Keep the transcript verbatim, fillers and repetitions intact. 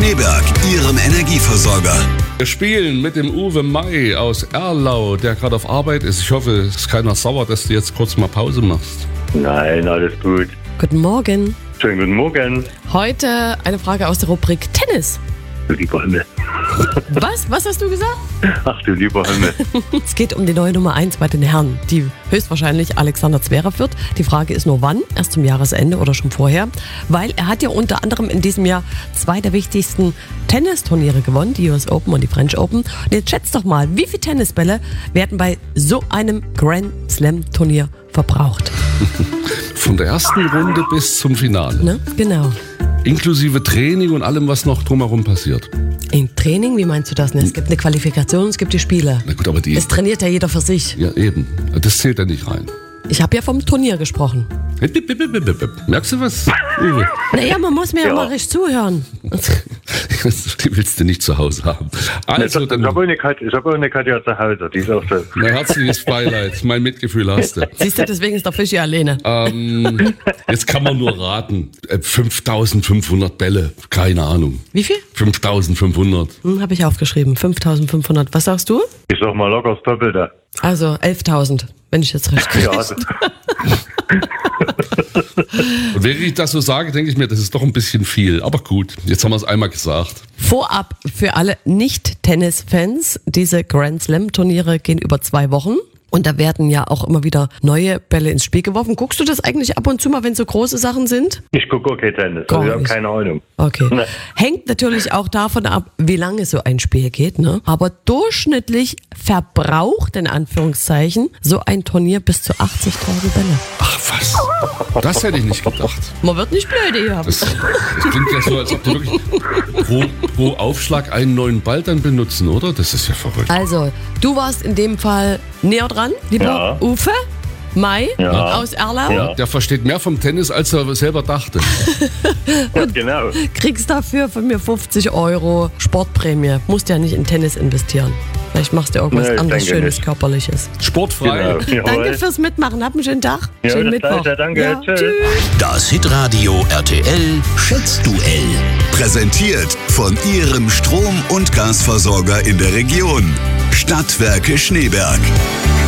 Schneeberg, Ihrem Energieversorger. Wir spielen mit dem Uwe May aus Erlau, der gerade auf Arbeit ist. Ich hoffe, es ist keiner sauer, dass du jetzt kurz mal Pause machst. Nein, alles gut. Guten Morgen. Schönen guten Morgen. Heute eine Frage aus der Rubrik Tennis. Du lieber Himmel. Was? Was hast du gesagt? Ach du lieber Himmel. Es geht um die neue Nummer eins bei den Herren, die höchstwahrscheinlich Alexander Zverev wird. Die Frage ist nur wann, erst zum Jahresende oder schon vorher. Weil er hat ja unter anderem in diesem Jahr zwei der wichtigsten Tennisturniere gewonnen, die U S Open und die French Open. Und jetzt schätzt doch mal, wie viele Tennisbälle werden bei so einem Grand Slam Turnier verbraucht? Von der ersten Runde bis zum Finale. Ne? Genau. Inklusive Training und allem, was noch drumherum passiert. Im Training, wie meinst du das? Ne? Es gibt eine Qualifikation, es gibt die Spiele. Na gut, aber die... Es trainiert ja jeder für sich. Ja, eben. Das zählt ja nicht rein. Ich habe ja vom Turnier gesprochen. Merkst du was, Uwe? Naja, man muss mir ja, ja mal richtig zuhören. Die willst du nicht zu Hause haben. Also, ich habe auch eine Katja zu Hause, die ist auch so. Mein herzliches Beileid, mein Mitgefühl hast du. Siehst du, deswegen ist der Fisch ja alleine. Ähm, jetzt kann man nur raten. fünftausendfünfhundert Bälle, keine Ahnung. Wie viel? fünftausendfünfhundert. Hm, habe ich aufgeschrieben, fünftausendfünfhundert. Was sagst du? Ich sag mal locker das Doppelte. Also elftausend, wenn ich jetzt recht kriege. Ja, also. Und wenn ich das so sage, denke ich mir, das ist doch ein bisschen viel. Aber gut, jetzt haben wir es einmal gesagt. Vorab für alle Nicht-Tennis-Fans, diese Grand Slam-Turniere gehen über zwei Wochen. Und da werden ja auch immer wieder neue Bälle ins Spiel geworfen. Guckst du das eigentlich ab und zu mal, wenn so große Sachen sind? Ich gucke okay Tennis, also ich habe keine Ahnung. Okay. Nee. Hängt natürlich auch davon ab, wie lange so ein Spiel geht, ne? Aber durchschnittlich verbraucht, in Anführungszeichen, so ein Turnier bis zu achtzigtausend Bälle. Ach was, das hätte ich nicht gedacht. Man wird nicht blöd, ihr. Das, das klingt ja so, als ob die wirklich pro, pro Aufschlag einen neuen Ball dann benutzen, oder? Das ist ja verrückt. Also, du warst in dem Fall näher dran, lieber Ja. Uwe May Ja. aus Erlau. Ja. Der versteht mehr vom Tennis, als er selber dachte. Ja, genau. Kriegst dafür von mir fünfzig Euro Sportprämie. Musst ja nicht in Tennis investieren. Vielleicht machst du irgendwas Nee, ich anderes denke Schönes, nicht. Körperliches. Sportfrei. Genau. Danke Jawohl. fürs Mitmachen. Hab einen schönen Tag. Ja, schönen das Mittwoch. Gleiche, danke. Ja, Tschüss. tschüss. Das Hitradio R T L Schätzduell. Präsentiert von Ihrem Strom- und Gasversorger in der Region. Stadtwerke Schneeberg.